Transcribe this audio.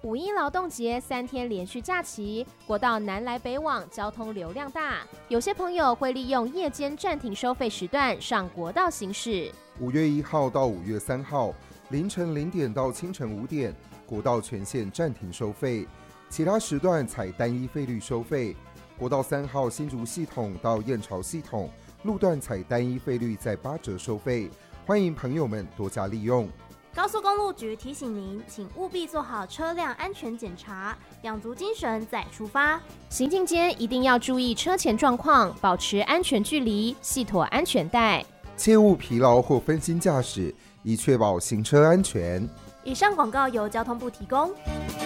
五一劳动节3天连续假期，国道南来北往交通流量大，有些朋友会利用夜间暂停收费时段上国道行驶。 5月1号到5月3号凌晨0点到清晨5点，国道全线暂停收费，其他时段采单一费率收费。国道3号新竹系统到燕巢系统路段采单一费率在8折收费，欢迎朋友们多加利用。 高速公路局提醒您，请务必做好车辆安全检查，养足精神再出发。 行进间一定要注意车前状况，保持安全距离，系妥安全带， 切勿疲劳或分心驾驶，以确保行车安全。 以上广告由交通部提供。